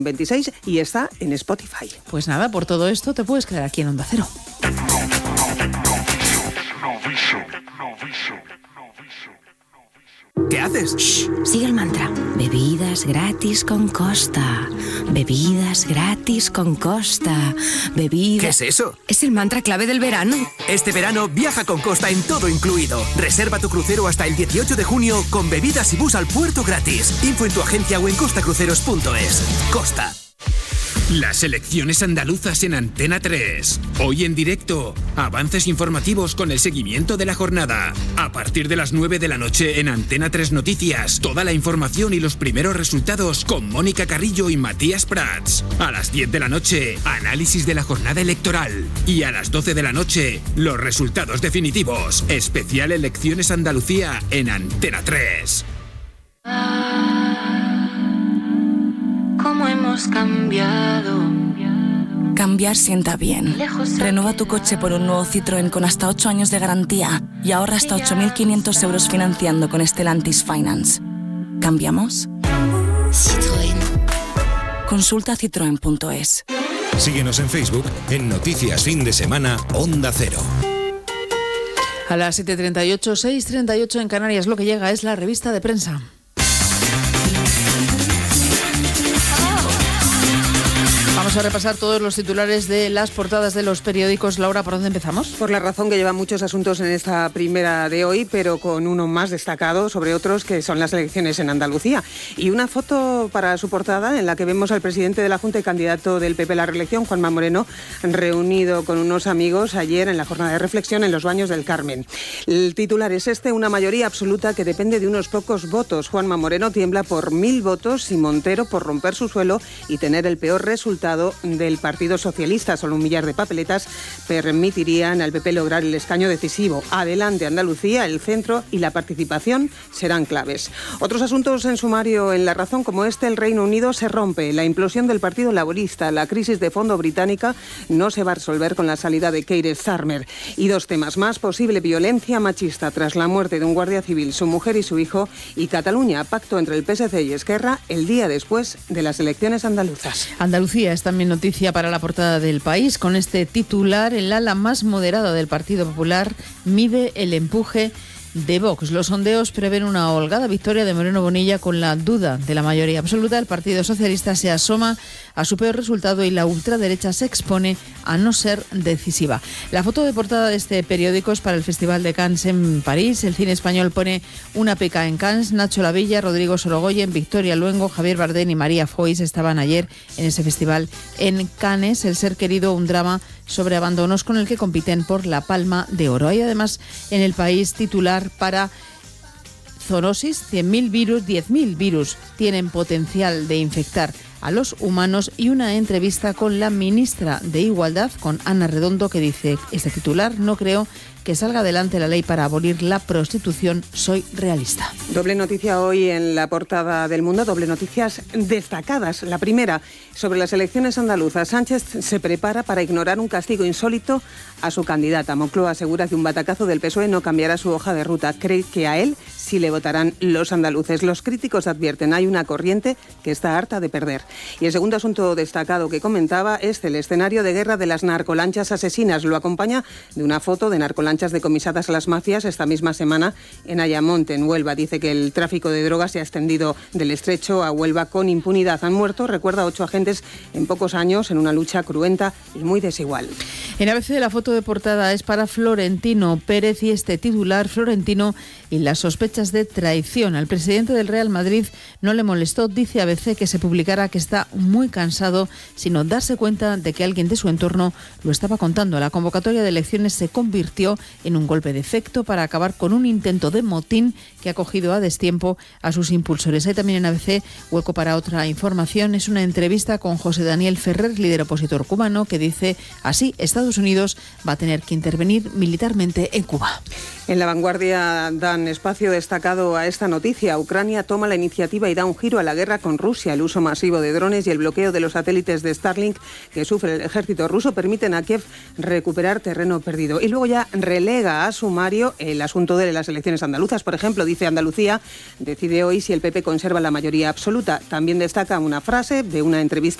26 y está en Spotify. Pues nada, por todo esto te puedes quedar aquí en Onda Cero. ¿Qué haces? Shh, sigue el mantra. Bebidas gratis con Costa. Bebidas gratis con Costa. ¿Qué es eso? Es el mantra clave del verano. Este verano viaja con Costa en todo incluido. Reserva tu crucero hasta el 18 de junio con bebidas y bus al puerto gratis. Info en tu agencia o en costacruceros.es. Costa. Las elecciones andaluzas en Antena 3. Hoy en directo, avances informativos con el seguimiento de la jornada. A partir de las 9 de la noche en Antena 3 Noticias, toda la información y los primeros resultados con Mónica Carrillo y Matías Prats. A las 10 de la noche, análisis de la jornada electoral. Y a las 12 de la noche, los resultados definitivos. Especial Elecciones Andalucía en Antena 3. ¿Cómo hemos cambiado? Cambiar sienta bien. Renueva tu coche por un nuevo Citroën con hasta 8 años de garantía y ahorra hasta 8.500 euros financiando con Stellantis Finance. ¿Cambiamos? Citroën. Consulta citroen.es. Síguenos en Facebook en Noticias Fin de Semana Onda Cero. A las 7:38, 6:38 en Canarias, lo que llega es la revista de prensa. Vamos a repasar todos los titulares de las portadas de los periódicos. Laura, ¿por dónde empezamos? Por La Razón, que lleva muchos asuntos en esta primera de hoy, pero con uno más destacado sobre otros, que son las elecciones en Andalucía. Y una foto para su portada en la que vemos al presidente de la Junta y candidato del PP a la reelección, Juanma Moreno, reunido con unos amigos ayer en la jornada de reflexión en los Baños del Carmen. El titular es este: una mayoría absoluta que depende de unos pocos votos. Juanma Moreno tiembla por 1.000 votos y Montero por romper su suelo y tener el peor resultado del Partido Socialista. Solo 1 millar de papeletas permitirían al PP lograr el escaño decisivo. Adelante Andalucía, el centro y la participación serán claves. Otros asuntos en sumario en La Razón, como este: el Reino Unido se rompe, la implosión del Partido Laborista, la crisis de fondo británica no se va a resolver con la salida de Keir Starmer. Y 2 temas más: posible violencia machista tras la muerte de un guardia civil, su mujer y su hijo, y Cataluña, pacto entre el PSC y Esquerra el día después de las elecciones andaluzas. Andalucía es también noticia para la portada del País, con este titular: el ala más moderada del Partido Popular mide el empuje de Vox. Los sondeos prevén una holgada victoria de Moreno Bonilla con la duda de la mayoría absoluta. El Partido Socialista se asoma a su peor resultado y la ultraderecha se expone a no ser decisiva. La foto de portada de este periódico es para el Festival de Cannes en París. El cine español pone una peca en Cannes. Nacho Lavilla, Rodrigo Sorogoyen, Victoria Luengo, Javier Bardem y María Foix estaban ayer en ese festival en Cannes. El ser querido, un drama sobre abandonos con el que compiten por la Palma de Oro. Hay además en El País titular para zoonosis: 10.000 virus tienen potencial de infectar a los humanos, y una entrevista con la ministra de Igualdad, con Ana Redondo, que dice este titular: no creo que salga adelante la ley para abolir la prostitución, soy realista. Doble noticia hoy en la portada del Mundo, doble noticias destacadas. La primera, sobre las elecciones andaluzas. Sánchez se prepara para ignorar un castigo insólito a su candidata. Moncloa asegura que un batacazo del PSOE no cambiará su hoja de ruta. Cree que a él sí le votarán los andaluces. Los críticos advierten: hay una corriente que está harta de perder. Y el segundo asunto destacado que comentaba es el escenario de guerra de las narcolanchas asesinas. Lo acompaña de una foto de narcolanchas decomisadas a las mafias esta misma semana en Ayamonte, en Huelva. Dice que el tráfico de drogas se ha extendido del Estrecho a Huelva con impunidad. Han muerto, recuerda, 8 agentes en pocos años en una lucha cruenta y muy desigual. En ABC la foto de portada es para Florentino Pérez y este titular: Florentino y las sospechas de traición. Al presidente del Real Madrid no le molestó, dice ABC, que se publicara que está muy cansado, sino darse cuenta de que alguien de su entorno lo estaba contando. La convocatoria de elecciones se convirtió en un golpe de efecto para acabar con un intento de motín que ha cogido a destiempo a sus impulsores. Hay también en ABC hueco para otra información. Es una entrevista con José Daniel Ferrer, líder opositor cubano, que dice así: Estados Unidos va a tener que intervenir militarmente en Cuba. En La Vanguardia dan espacio destacado a esta noticia. Ucrania toma la iniciativa y da un giro a la guerra con Rusia. El uso masivo de drones y el bloqueo de los satélites de Starlink que sufre el ejército ruso permiten a Kiev recuperar terreno perdido. Y luego ya relega a sumario el asunto de las elecciones andaluzas. Por ejemplo, dice Andalucía decide hoy si el PP conserva la mayoría absoluta. También destaca una frase de una entrevista